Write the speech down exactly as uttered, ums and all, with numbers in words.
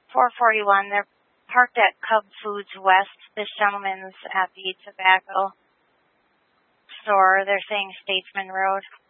four forty-one. They're parked at Cub Foods West. This gentleman's at the tobacco store. They're saying Statesman Road.